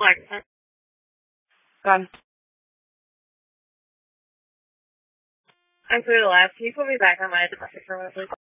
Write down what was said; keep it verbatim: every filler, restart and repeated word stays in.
Like, gone. I'm through the last. Can you put me back on my domestic for a minute, please?